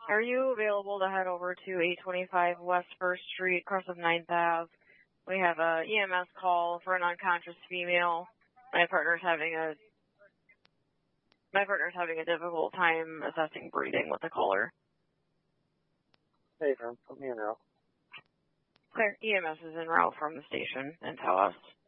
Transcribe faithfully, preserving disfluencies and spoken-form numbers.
Are you available to head over to eight twenty-five West First Street, across of ninth Avenue? We have a E M S call for an unconscious female. My partner's having a my partner's having a difficult time assessing breathing with the caller. Hey, from put me in route. Clear. E M S is en route from the station and tell us.